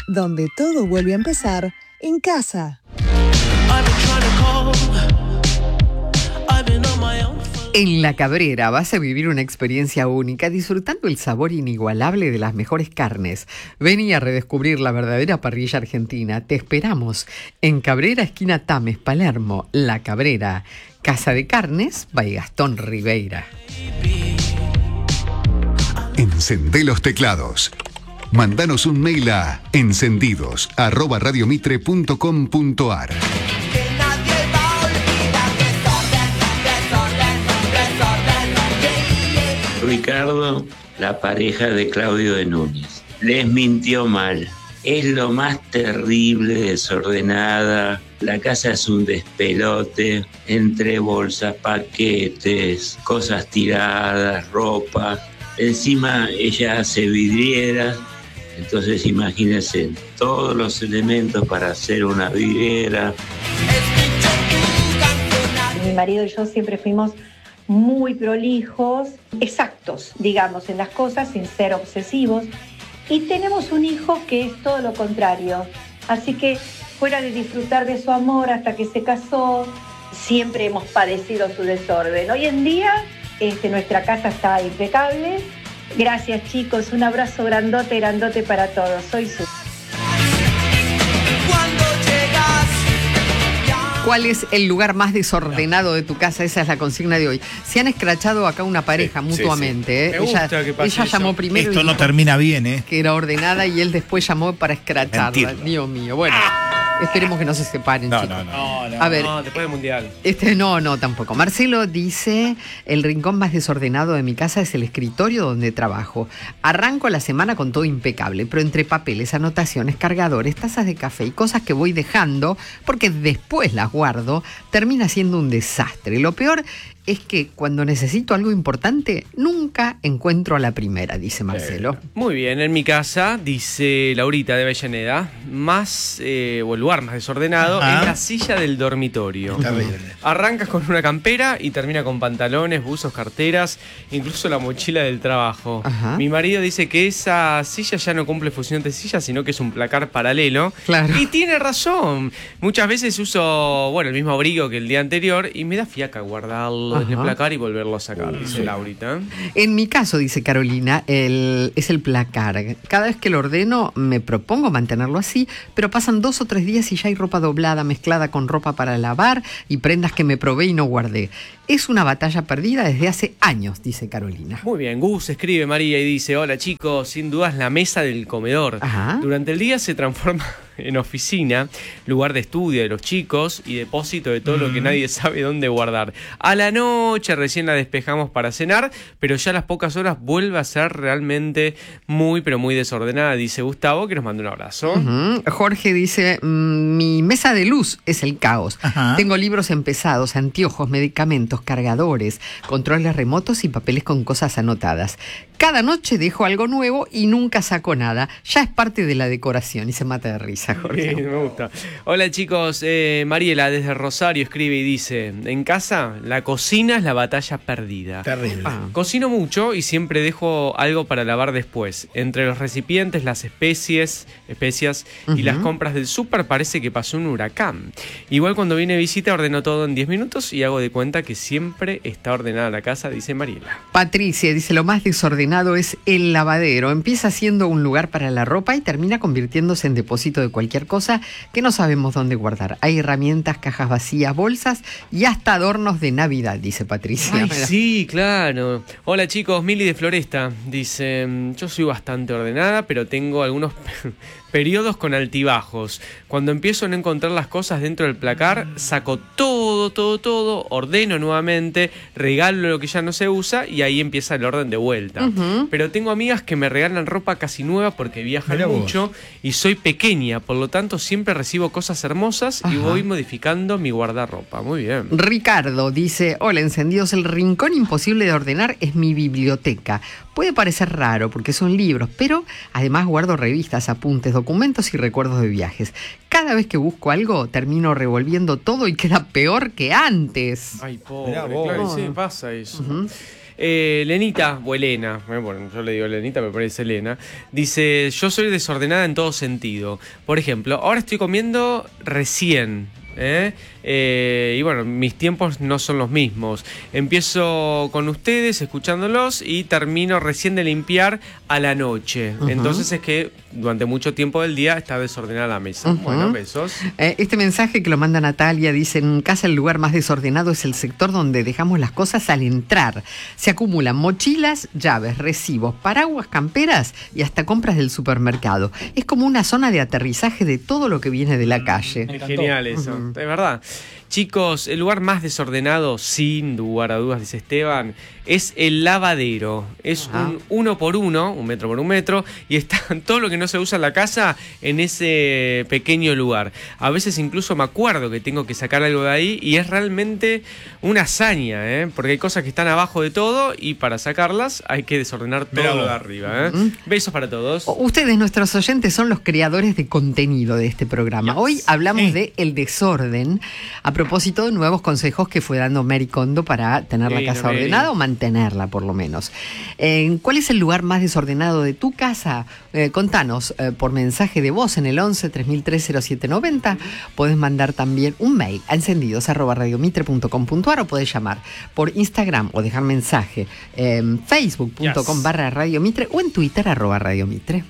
donde todo vuelve a empezar en casa. En La Cabrera vas a vivir una experiencia única disfrutando el sabor inigualable de las mejores carnes. Vení a redescubrir la verdadera parrilla argentina. Te esperamos en Cabrera, esquina Tames, Palermo. La Cabrera, Casa de Carnes by Gastón Ribeira. Encendé los teclados. Mandanos un mail a encendidos@radiomitre.com.ar. Ricardo, la pareja de Claudio de Núñez, les mintió mal. Es lo más terrible, desordenada. La casa es un despelote, entre bolsas, paquetes, cosas tiradas, ropa. Encima ella hace vidrieras, entonces imagínense todos los elementos para hacer una vidriera. Mi marido y yo siempre fuimos muy prolijos, exactos, digamos, en las cosas, sin ser obsesivos. Y tenemos un hijo que es todo lo contrario. Así que, fuera de disfrutar de su amor hasta que se casó, siempre hemos padecido su desorden. Hoy en día, nuestra casa está impecable. Gracias, chicos. Un abrazo grandote, grandote para todos. Soy Su. ¿Cuál es el lugar más desordenado de tu casa? Esa es la consigna de hoy. Se han escrachado acá una pareja mutuamente. Me gusta que pase ella eso. llamó primero. Esto y no dijo termina bien, que era ordenada y él después llamó para escracharla. Mentirlo. Dios mío. Bueno, esperemos que no se separen, chicos. A ver, después del mundial. No, tampoco. Marcelo dice, el rincón más desordenado de mi casa es el escritorio donde trabajo. Arranco la semana con todo impecable, pero entre papeles, anotaciones, cargadores, tazas de café y cosas que voy dejando, porque después las guardo, termina siendo un desastre. Lo peor es que cuando necesito algo importante, nunca encuentro a la primera, dice Marcelo. Muy bien, en mi casa, dice Laurita de Avellaneda, o el lugar más desordenado es la silla del dormitorio. Terrible. Arranca con una campera y termina con pantalones, buzos, carteras, incluso la mochila del trabajo. Ajá. Mi marido dice que esa silla ya no cumple función de silla, sino que es un placar paralelo. Claro. Y tiene razón. Muchas veces uso, el mismo abrigo que el día anterior y me da fiaca guardarlo en el placar y volverlo a sacar, dice Laurita. En mi caso, dice Carolina, es el placar. Cada vez que lo ordeno, me propongo mantenerlo así, pero pasan 2 o 3 días y ya hay ropa doblada, mezclada con ropa para lavar y prendas que me probé y no guardé. Es una batalla perdida desde hace años, dice Carolina. Muy bien, Gus escribe María y dice: hola chicos, sin dudas la mesa del comedor. Ajá. Durante el día se transforma en oficina, lugar de estudio de los chicos y depósito de todo lo que nadie sabe dónde guardar. A la noche recién la despejamos para cenar, pero ya a las pocas horas vuelve a ser realmente muy, pero muy desordenada, dice Gustavo, que nos manda un abrazo. Jorge dice, mi mesa de luz es el caos. Ajá. Tengo libros empezados, anteojos, medicamentos, cargadores, controles remotos y papeles con cosas anotadas. Cada noche dejo algo nuevo y nunca saco nada. Ya es parte de la decoración y se mata de risa, Jorge. Bien, me gusta. Hola chicos, Mariela desde Rosario escribe y dice: en casa la cocina es la batalla perdida. Terrible. Cocino mucho y siempre dejo algo para lavar después. Entre los recipientes, las especias y las compras del súper parece que pasó un huracán. Igual cuando viene visita ordeno todo en 10 minutos y hago de cuenta que siempre está ordenada la casa, dice Mariela. Patricia dice, lo más desordenado es el lavadero. Empieza siendo un lugar para la ropa y termina convirtiéndose en depósito de cualquier cosa que no sabemos dónde guardar. Hay herramientas, cajas vacías, bolsas y hasta adornos de Navidad, dice Patricia. Ay, sí, claro. Hola chicos, Mili de Floresta dice: yo soy bastante ordenada, pero tengo algunos periodos con altibajos. Cuando empiezo a no encontrar las cosas dentro del placar, saco todo, ordeno nuevamente, regalo lo que ya no se usa y ahí empieza el orden de vuelta. Pero tengo amigas que me regalan ropa casi nueva porque viajan mucho y soy pequeña, por lo tanto siempre recibo cosas hermosas y voy modificando mi guardarropa. Muy bien. Ricardo dice, hola encendidos, el rincón imposible de ordenar es mi biblioteca. Puede parecer raro porque son libros, pero además guardo revistas, apuntes, documentos y recuerdos de viajes. Cada vez que busco algo, termino revolviendo todo y queda peor que antes. Ay, pobre, claro, sí, pasa eso. Lenita, o Elena, bueno, yo le digo Lenita, me parece Elena, dice, yo soy desordenada en todo sentido. Por ejemplo, ahora estoy comiendo recién, y bueno, mis tiempos no son los mismos. Empiezo con ustedes, escuchándolos, y termino recién de limpiar a la noche. Entonces es que durante mucho tiempo del día está desordenada la mesa. Bueno, besos. Este mensaje que lo manda Natalia dice: en casa el lugar más desordenado es el sector donde dejamos las cosas al entrar. Se acumulan mochilas, llaves, recibos, paraguas, camperas y hasta compras del supermercado. Es como una zona de aterrizaje de todo lo que viene de la calle. Genial eso, es verdad. Chicos, el lugar más desordenado, sin lugar a dudas, dice Esteban, es el lavadero. Es un 1 por 1, 1 metro por 1 metro, y está todo lo que no se usa en la casa en ese pequeño lugar. A veces incluso me acuerdo que tengo que sacar algo de ahí y es realmente una hazaña, porque hay cosas que están abajo de todo y para sacarlas hay que desordenar todo lo de arriba. Besos para todos. Ustedes, nuestros oyentes, son los creadores de contenido de este programa. Hoy hablamos de el desorden, a propósito de nuevos consejos que fue dando Mary Kondo para tener la casa ordenada o mantenerla, por lo menos. ¿Cuál es el lugar más desordenado de tu casa? Contanos por mensaje de voz en el 11 3003 0790. Podés mandar también un mail a encendidos@radiomitre.com.ar o podés llamar por Instagram o dejar mensaje en facebook.com/radiomitre o en Twitter @radiomitre.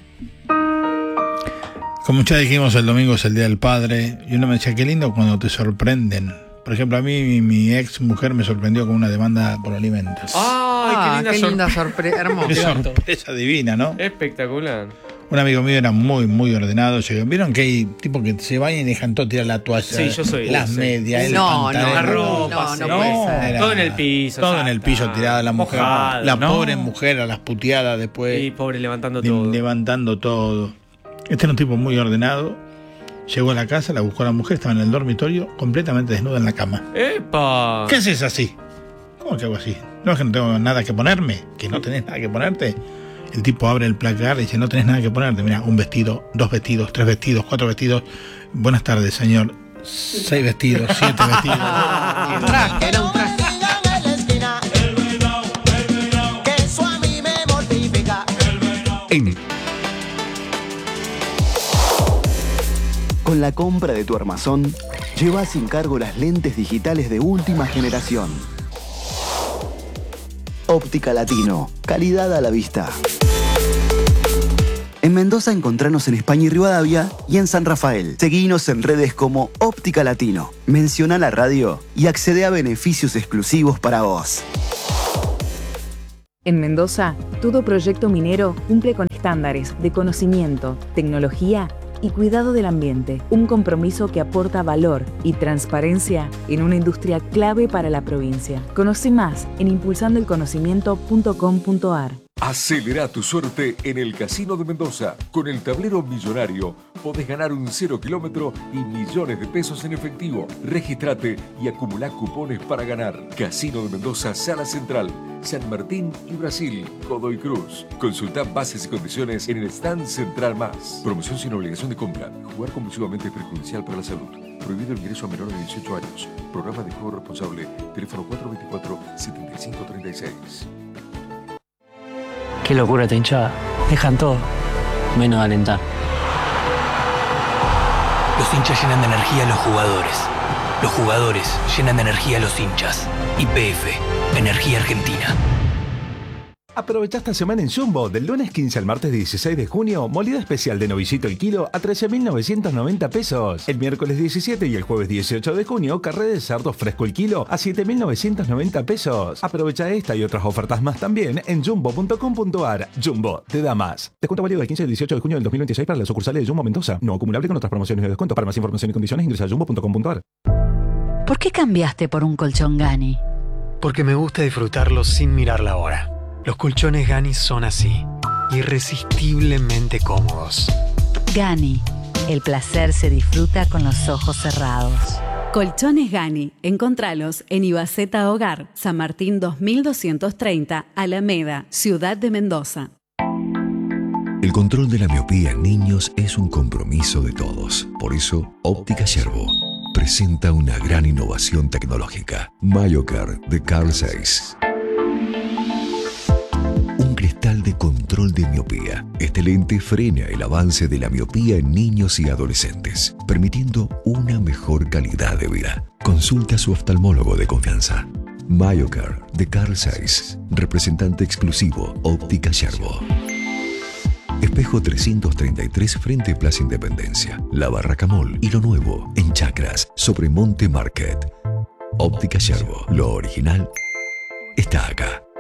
Como ya dijimos, el domingo es el Día del Padre, y uno me decía, qué lindo cuando te sorprenden. Por ejemplo, a mí mi ex mujer me sorprendió con una demanda por alimentos. ¡Ay, qué linda sorpresa! Hermosa. Qué sorpresa divina, ¿no? Espectacular. Un amigo mío era muy, muy ordenado. ¿Vieron que hay tipos que se bañan y dejan todo, tirar la toalla? Sí, yo soy. Las medias, el No, pantalón. La ropa. no puede ser. Todo en el piso. Todo en el piso, tirada la mujer. Mojada, la ¿no? pobre mujer a las puteadas después. Y pobre, levantando todo. Levantando todo. Este era un tipo muy ordenado. Llegó a la casa, la buscó a la mujer, estaba en el dormitorio, completamente desnuda en la cama. ¡Epa! ¿Qué haces así? ¿Cómo que hago así? No es que no tengo nada que ponerme, que no tenés nada que ponerte. El tipo abre el placar y dice, no tenés nada que ponerte. Mira, un vestido, 2 vestidos, 3 vestidos, 4 vestidos. Buenas tardes, señor. 6 vestidos, 7 vestidos. Un traje, era un traje. Con la compra de tu armazón, lleva sin cargo las lentes digitales de última generación. Óptica Latino, calidad a la vista. En Mendoza encontranos en España y Rivadavia y en San Rafael. Seguinos en redes como Óptica Latino. Menciona la radio y accede a beneficios exclusivos para vos. En Mendoza, todo proyecto minero cumple con estándares de conocimiento, tecnología y cuidado del ambiente. Un compromiso que aporta valor y transparencia en una industria clave para la provincia. Conoce más en impulsandoelconocimiento.com.ar. Acelera tu suerte en el Casino de Mendoza. Con el tablero millonario podés ganar un 0 kilómetro y millones de pesos en efectivo. Regístrate y acumulá cupones para ganar. Casino de Mendoza, Sala Central, San Martín y Brasil, Godoy Cruz. Consulta bases y condiciones en el stand Central Más. Promoción sin obligación de compra. Jugar compulsivamente es perjudicial para la salud. Prohibido el ingreso a menores de 18 años. Programa de juego responsable. Teléfono 424-7536. Qué locura esta hinchada. Dejan todo, menos de alentar. Los hinchas llenan de energía a los jugadores. Los jugadores llenan de energía a los hinchas. YPF, Energía Argentina. Aprovecha esta semana en Jumbo, del lunes 15 al martes 16 de junio, molida especial de novillito el kilo a 13.990 pesos. El miércoles 17 y el jueves 18 de junio, carré de cerdo fresco el kilo a 7.990 pesos. Aprovecha esta y otras ofertas más también en jumbo.com.ar. Jumbo, te da más. Descuento válido del 15 al 18 de junio del 2026 para las sucursales de Jumbo Mendoza. No acumulable con otras promociones de descuento. Para más información y condiciones ingresa a jumbo.com.ar. ¿Por qué cambiaste por un colchón Gani? Porque me gusta disfrutarlo sin mirar la hora. Los colchones Gani son así, irresistiblemente cómodos. Gani, el placer se disfruta con los ojos cerrados. Colchones Gani, encontralos en Ibaceta Hogar, San Martín 2230, Alameda, Ciudad de Mendoza. El control de la miopía en niños es un compromiso de todos. Por eso, Óptica Yerbo presenta una gran innovación tecnológica. MyoCare de Carl Zeiss. cristal de control de miopía. Este lente frena el avance de la miopía en niños y adolescentes, permitiendo una mejor calidad de vida. Consulta a su oftalmólogo de confianza. MyoCare de Carl Zeiss, representante exclusivo Óptica Yerbo. Espejo 333 frente Plaza Independencia, La Barraca Mall y lo nuevo en Chacras sobre Monte Market. Óptica Yerbo, lo original está acá.